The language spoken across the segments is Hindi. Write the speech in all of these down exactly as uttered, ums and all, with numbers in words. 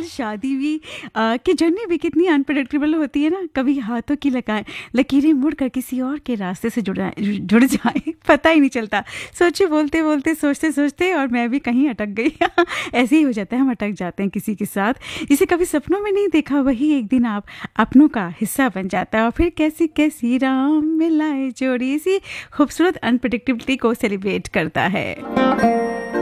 फिलहाल शादी भी अ, की जर्नी भी कितनी अनप्रेडिक्टेबल होती है ना, कभी हाथों की लगाए लकीरें मुड़कर किसी और के रास्ते से जुड़ जाए जुड़ जाए पता ही नहीं चलता। सोचे बोलते बोलते सोचते सोचते और मैं भी कहीं अटक गई। ऐसे ही हो जाता है, हम अटक जाते हैं किसी के साथ जिसे कभी सपनों में नहीं देखा, वही एक दिन आप अपनों का हिस्सा बन जाता है और फिर कैसी कैसी राम मिलाए जोड़ी, इसी खूबसूरत अनप्रेडिक्टेबिलिटी को सेलिब्रेट करता है।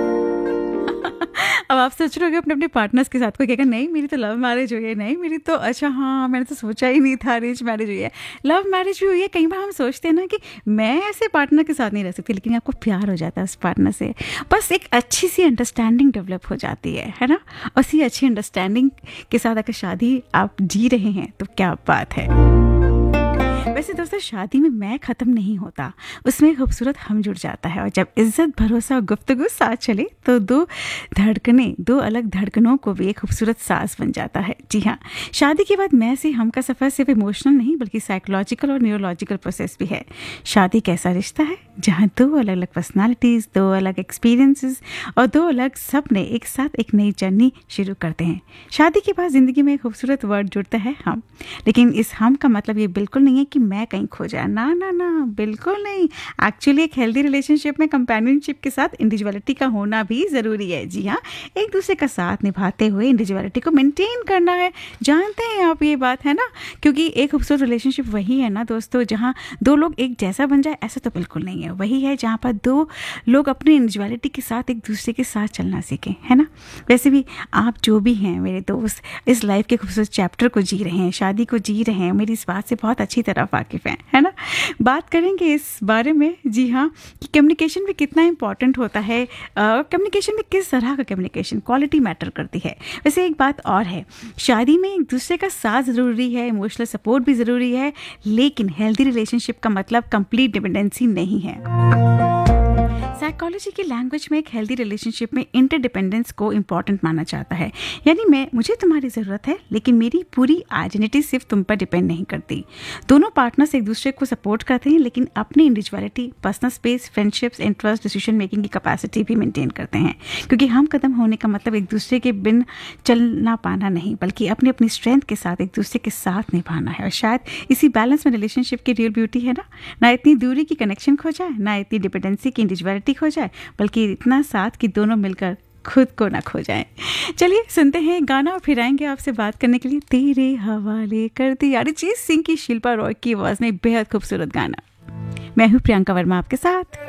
अब आप सोच रहे होगे अपने अपने पार्टनर्स के साथ, कोई कहेगा नहीं मेरी तो लव मैरिज हुई है, नहीं मेरी तो अच्छा हाँ मैंने तो सोचा ही नहीं था अरेंज मैरिज हुई है, लव मैरिज भी हुई है। कई बार हम सोचते हैं ना कि मैं ऐसे पार्टनर के साथ नहीं रह सकती, लेकिन आपको प्यार हो जाता है उस पार्टनर से, बस एक अच्छी सी अंडरस्टैंडिंग डेवलप हो जाती है है ना। उसी अच्छी अंडरस्टैंडिंग के साथ अगर शादी आप जी रहे हैं तो क्या बात है। वैसे दोस्तों शादी में मैं ख़त्म नहीं होता, उसमें खूबसूरत हम जुड़ जाता है और जब इज्जत भरोसा और गुफ्तगू साथ चले तो दो धड़कने दो अलग धड़कनों को भी एक खूबसूरत सास बन जाता है। जी हाँ, शादी के बाद मैं से हम का सफ़र सिर्फ इमोशनल नहीं बल्कि साइकोलॉजिकल और न्यूरोलॉजिकल प्रोसेस भी है। शादी एक ऐसा रिश्ता है जहाँ दो अलग अलग पर्सनालिटीज़, दो अलग एक्सपीरियंसेस और दो अलग सपने एक साथ एक नई जर्नी शुरू करते हैं। शादी के बाद ज़िंदगी में एक खूबसूरत वर्ड जुड़ता है हम, लेकिन इस हम का मतलब ये बिल्कुल नहीं है कि मैं कहीं खो जाए, ना ना ना बिल्कुल नहीं। एक्चुअली एक हेल्दी रिलेशनशिप में कंपेनियनशिप के साथ इंडिविजुअलिटी का होना भी ज़रूरी है। जी हाँ, एक दूसरे का साथ निभाते हुए इंडिविजुअलिटी को मेंटेन करना है। जानते हैं आप ये बात है ना, क्योंकि एक खूबसूरत रिलेशनशिप वही है ना दोस्तों जहाँ दो लोग एक जैसा बन जाए, ऐसा तो बिल्कुल नहीं है। वही है जहाँ पर दो लोग अपनी इंडिविजुअलिटी के साथ एक दूसरे के साथ चलना सीखें, है ना। वैसे भी आप जो भी हैं मेरे दोस्त, इस लाइफ के खूबसूरत चैप्टर को जी रहे हैं, शादी को जी रहे हैं, मेरी इस बात से बहुत अच्छी तरह वाकिफ़ हैं, है ना। बात करेंगे इस बारे में, जी हाँ, कि कम्युनिकेशन भी कितना इंपॉर्टेंट होता है, कम्युनिकेशन में किस तरह का कम्युनिकेशन, क्वालिटी मैटर करती है। वैसे एक बात और है, शादी में एक दूसरे का साथ ज़रूरी है, इमोशनल सपोर्ट भी ज़रूरी है, लेकिन हेल्दी रिलेशनशिप का मतलब कंप्लीट डिपेंडेंसी नहीं है। साइकोलॉजी की लैंग्वेज में एक हेल्दी रिलेशनशिप में इंटरडिपेंडेंस को इंपॉर्टेंट माना जाता है। यानी मैं मुझे तुम्हारी ज़रूरत है लेकिन मेरी पूरी आइडेंटिटी सिर्फ तुम पर डिपेंड नहीं करती। दोनों पार्टनर्स एक दूसरे को सपोर्ट करते हैं लेकिन अपनी individuality, personal space, friendships, interest, decision making की कैपेसिटी भी मेंटेन करते हैं। क्योंकि हम कदम होने का मतलब एक दूसरे के बिन चलना पाना नहीं, बल्कि अपनी अपनी स्ट्रेंथ के साथ एक दूसरे के साथ निभाना है। और शायद इसी बैलेंस में रिलेशनशिप की रियल ब्यूटी है ना। ना इतनी दूरी की कनेक्शन खो जाए, ना इतनी डिपेंडेंसी की इंडिविजुअलिटी खो जाए, बल्कि इतना साथ कि दोनों मिलकर खुद को ना खो जाएं। चलिए सुनते हैं गाना और फिर आएंगे आपसे बात करने के लिए। तेरे हवाले कर दी अरिजीत सिंह की शिल्पा रॉय की आवाज में बेहद खूबसूरत गाना। मैं हूं प्रियंका वर्मा आपके साथ।